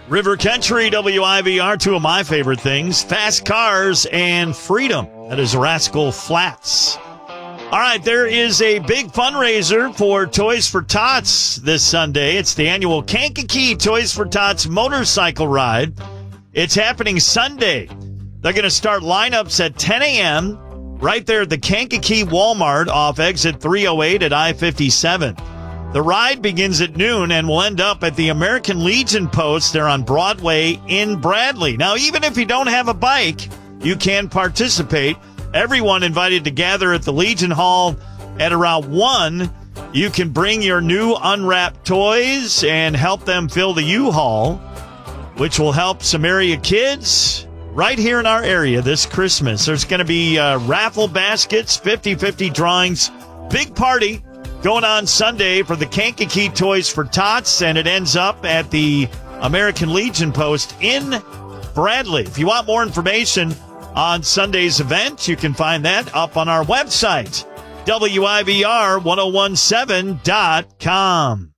River Country, WIVR, two of my favorite things, fast cars and freedom. That is Rascal Flats. All right, there is a big fundraiser for Toys for Tots this Sunday. It's the annual Kankakee Toys for Tots motorcycle ride. It's happening Sunday. They're going to start lineups at 10 a.m. right there at the Kankakee Walmart off exit 308 at I-57. The ride begins at noon and will end up at the American Legion post there on Broadway in Bradley. Now, even if you don't have a bike, you can participate. Everyone invited to gather at the Legion Hall at around 1. You can bring your new unwrapped toys and help them fill the U-Haul, which will help some area kids right here in our area this Christmas. There's going to be raffle baskets, 50-50 drawings, big party going on Sunday for the Kankakee Toys for Tots, and it ends up at the American Legion post in Bradley. If you want more information on Sunday's event, you can find that up on our website, WIVR1017.com.